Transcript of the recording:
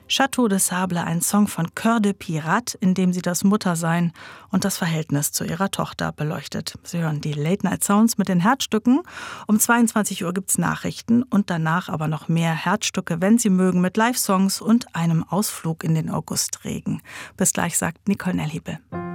Château de Sable, ein Song von Cœur de Pirate, in dem sie das Muttersein und das Verhältnis zu ihrer Tochter beleuchtet. Sie hören die Late Night Sounds mit den Herzstücken. Um 22 Uhr gibt's Nachrichten und danach aber noch mehr Herzstücke, wenn Sie mögen, mit Live-Songs und einem Ausflug in den Augustregen. Bis gleich, sagt Nicole Nelhibel.